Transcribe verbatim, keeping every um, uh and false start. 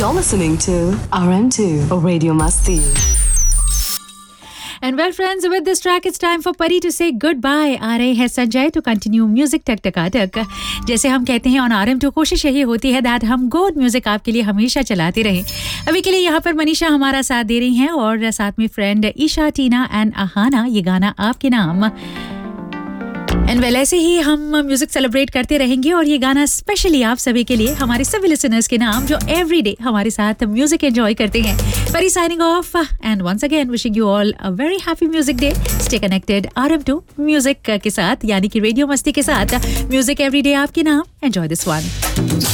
You're listening to R M two Radio Masti. And well friends, with this track it's time for Pari to say goodbye. आ रहे हैं Sanjay to continue music टक टका टक. जैसे हम कहते हैं on R M टू, कोशिश यही होती है that हम good music आपके लिए हमेशा चलाते रहें. अभी के लिए यहाँ पर मनीषा हमारा साथ दे रही हैं और साथ में friend Isha, Tina and Ahana. ये गाना आपके नाम. एंड वेल ऐसे ही हम म्यूजिक सेलिब्रेट करते रहेंगे और ये गाना स्पेशली आप सभी के लिए, हमारे सभी लिसनर्स के नाम जो एवरीडे हमारे साथ म्यूजिक एंजॉय करते हैं. परी signing off and once again wishing you all a very happy music day. Stay connected R M to music के साथ, यानी कि रेडियो मस्ती के साथ. म्यूजिक एवरीडे आपके नाम. Enjoy this one.